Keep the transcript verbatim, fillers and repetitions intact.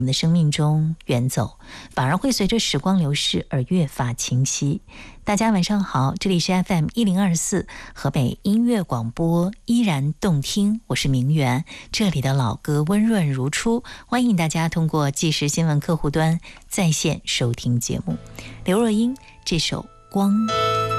我们的生命中远走，反而会随着时光流逝而越发清晰。大家晚上好，这里是 F M 一零二四河北音乐广播，依然动听，我是明媛，这里的老歌温润如初，欢迎大家通过即时新闻客户端在线收听节目。刘若英这首《光》。